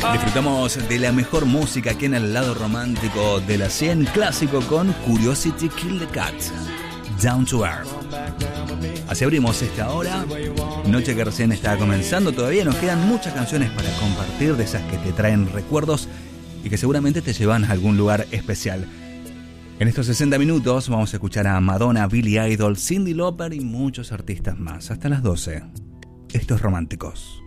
Disfrutamos de la mejor música aquí en el lado romántico de la 100 clásico con Curiosity Kill the Cat, Down to Earth. Así abrimos esta hora, noche que recién está comenzando. Todavía nos quedan muchas canciones para compartir, de esas que te traen recuerdos y que seguramente te llevan a algún lugar especial. En estos 60 minutos vamos a escuchar a Madonna, Billy Idol, Cyndi Lauper y muchos artistas más. Hasta las 12. Estos románticos.